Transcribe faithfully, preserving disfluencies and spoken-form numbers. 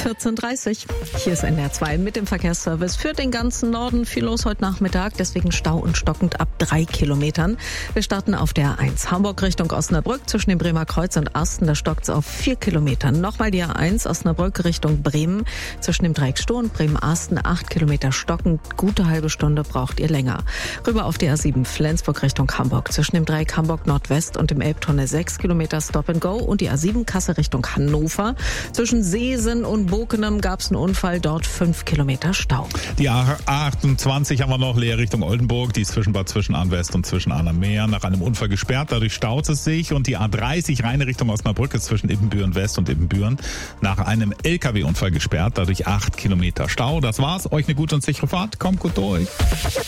vierzehn Uhr dreißig. Hier ist N R zwei mit dem Verkehrsservice für den ganzen Norden. Viel los heute Nachmittag, deswegen Stau und stockend ab drei Kilometern. Wir starten auf der A eins Hamburg Richtung Osnabrück zwischen dem Bremer Kreuz und Asten. Da stockt es auf vier Kilometern. Nochmal die A eins Osnabrück Richtung Bremen zwischen dem Dreieck Sto und Bremen-Asten. acht Kilometer stockend. Gute halbe Stunde braucht ihr länger. Rüber auf die A sieben Flensburg Richtung Hamburg zwischen dem Dreieck Hamburg Nordwest und dem Elbtunnel sechs Kilometer Stop and Go. Und die A sieben Kassel Richtung Hannover. Zwischen Seesen und Bokenem gab es einen Unfall, dort fünf Kilometer Stau. Die A achtundzwanzig haben wir noch leer Richtung Oldenburg. Die ist zwischenbar zwischen Ahn-West und zwischen Ahn am Meer nach einem Unfall gesperrt. Dadurch staut es sich. Und die A dreißig reine Richtung Osnabrück ist zwischen Ibbenbüren West und Ibbenbüren nach einem L K W-Unfall gesperrt. Dadurch acht Kilometer Stau. Das war's. Euch eine gute und sichere Fahrt. Kommt gut durch.